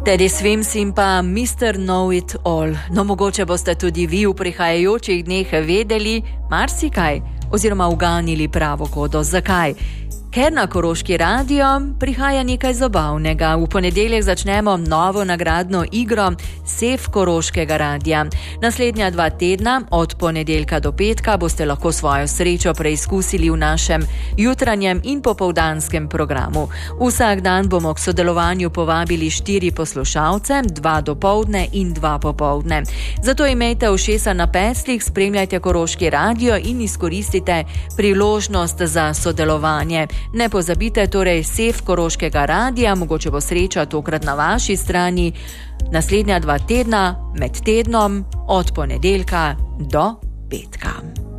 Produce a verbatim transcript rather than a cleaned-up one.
Teddy Swims in pa mister Know It All. No, mogoče boste tudi vi v prihajajočih dneh vedeli marsikaj oziroma uganili pravo kodo. Zakaj? Ker na Koroški radio prihaja nekaj zabavnega. V ponedeljek začnemo novo nagradno igro Sef Koroškega radia. Naslednja dva tedna, od ponedeljka do petka, boste lahko svojo srečo preizkusili v našem jutranjem in popoldanskem programu. Vsak dan bomo k sodelovanju povabili štiri poslušalce, dva dopoldne in dva popoldne. Zato imejte ušesa na peslih, spremljajte Koroški radio in izkoristite priložnost za sodelovanje. Ne pozabite torej Sef Koroškega radia, mogoče bo sreča tokrat na vaši strani. Naslednja dva tedna med tednom od ponedeljka do petka.